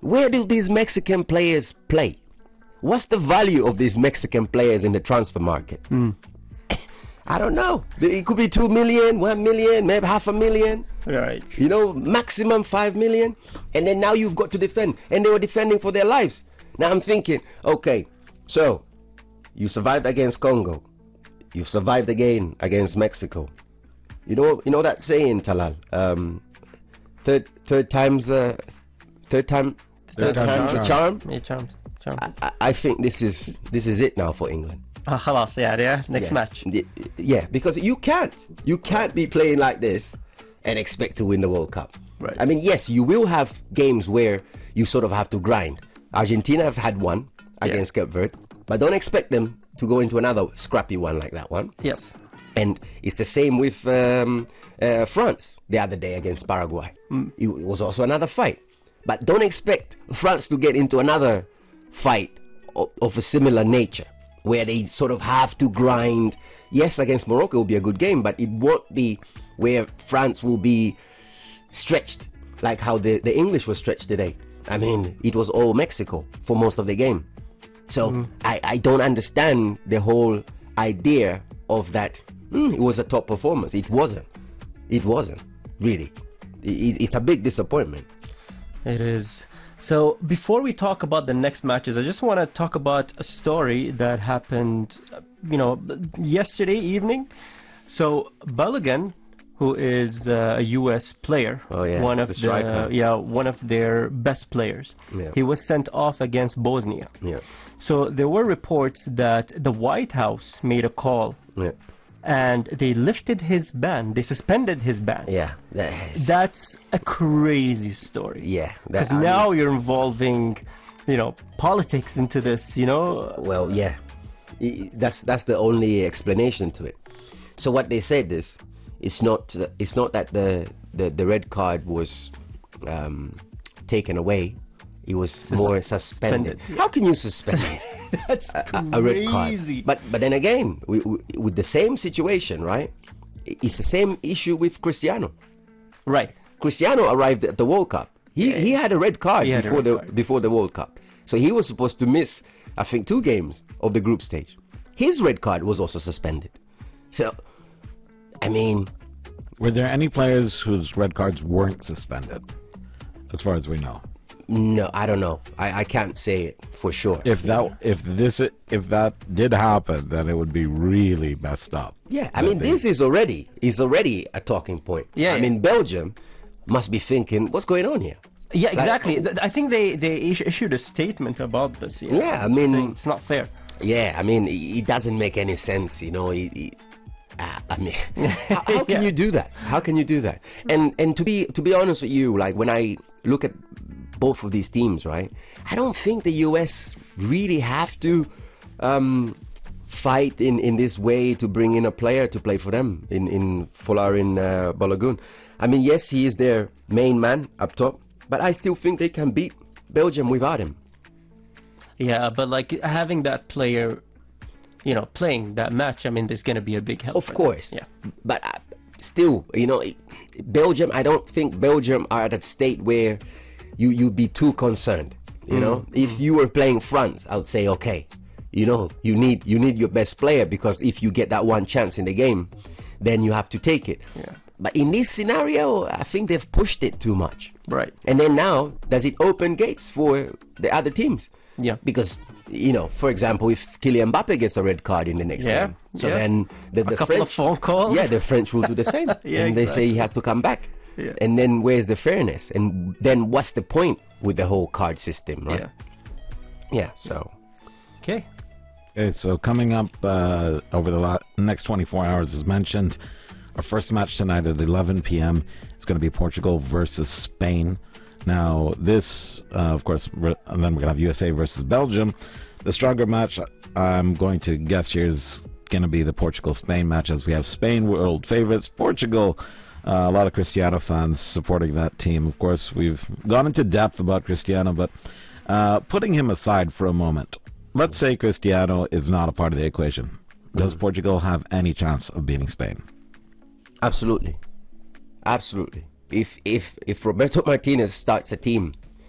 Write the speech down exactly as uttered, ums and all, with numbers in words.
where do these Mexican players play? What's the value of these Mexican players in the transfer market? Mm. I don't know. It could be two million, one million, maybe half a million. Right. You know, maximum five million. And then now you've got to defend. And they were defending for their lives. Now I'm thinking, okay, so you survived against Congo. You've survived again against Mexico. You know, you know that saying, Talal. Um, third, third time's, uh, third time, third, Third time's time's a charm. Yeah, charmed. Charmed. I, I- I think this is this is it now for England. Ah, خلاص, yeah, yeah. Next Yeah. match. Y- Yeah, because you can't. You can't be playing like this and expect to win the World Cup. Right. I mean, yes, you will have games where you sort of have to grind. Argentina have had one against Cape Verde, but don't expect them to go into another scrappy one like that one. Yes. And it's the same with um, uh, France the other day against Paraguay. It was also another fight. But don't expect France to get into another fight of, of a similar nature where they sort of have to grind. Yes, against Morocco will be a good game, but it won't be where France will be stretched like how the, the English were stretched today. I mean, it was all Mexico for most of the game. So I, I don't understand the whole idea of that. "Hmm, it was a top performance." It wasn't. It wasn't, really. It- it's a big disappointment. It is. So before we talk about the next matches, I just want to talk about a story that happened, uh, you know, yesterday evening. So Balogun, who is uh, a U S player, Oh, yeah, one of the the, striker. yeah, one of their best players. Yeah. He was sent off against Bosnia. Yeah. So there were reports that the White House made a call Yeah. and they lifted his ban. They suspended his ban. Yeah. That is- That's a crazy story. yeah. that- Because I mean, now you're involving, you know, politics into this, you know? well, yeah. I- That's that's the only explanation to it. So what they said is, it's not uh, it's not that the the, the red card was um, taken away. It was more suspended. suspended, yeah. How can you suspend That's a, a red card? crazy. But but then again, we, we, with the same situation, right? It's the same issue with Cristiano. Right. Cristiano arrived at the World Cup. He he had a red card He had a before red the card. before the World Cup. So he was supposed to miss, I think, two games of the group stage. His red card was also suspended. So, I mean, Were there any players whose red cards weren't suspended, as far as we know? no, I don't know. I, I can't say it for sure. If that if this if that did happen, then it would be really messed up. Yeah, I That mean, they- this is already is already a talking point. Yeah, I yeah. mean, Belgium must be thinking, what's going on here? Yeah, Like- exactly. Th- I think they, they is- issued a statement about this. You know, Yeah, I mean- saying it's not fair. Yeah, I mean, it it doesn't make any sense, you know. It, it, uh, I mean, how, how can Yeah. you do that? How can you do that? And and to be to be honest with you, like when I look at both of these teams, right? I don't think the U S really have to um, fight in, in this way to bring in a player to play for them in in Folarin uh, Balogun. I mean, yes, he is their main man up top, but I still think they can beat Belgium without him. Yeah, but like having that player, you know, playing that match, I mean, there's going to be a big help. Of for them. course. Yeah. But uh, still, you know, Belgium, I don't think Belgium are at a state where you, you'd be too concerned. You know, if you were playing France, I would say, okay, you know, you need you need your best player, because if you get that one chance in the game, then you have to take it. Yeah. But in this scenario, I think they've pushed it too much. Right. And then now, does it open gates for the other teams? Yeah. Because, you know, for example, if Kylian Mbappe gets a red card in the next Yeah, game, so yeah. then the, the couple French, of phone calls. Yeah, the French will do the same. Yeah, and they say he exactly. has to come back. Yeah. And then where's the fairness? And then what's the point with the whole card system, right? Yeah. Yeah, so. Okay. Okay, so coming up uh, over the la- next twenty-four hours, as mentioned, our first match tonight at eleven p.m. is going to be Portugal versus Spain. Now, this, uh, of course, re- and then we're going to have U S A versus Belgium. The stronger match, I'm going to guess here, is going to be the Portugal-Spain match, as we have Spain world favorites, Portugal. Uh, a lot of Cristiano fans supporting that team. Of course, we've gone into depth about Cristiano, but uh, putting him aside for a moment, let's say Cristiano is not a part of the equation. Does Portugal have any chance of beating Spain? Absolutely. Absolutely. If if if Roberto Martinez starts a team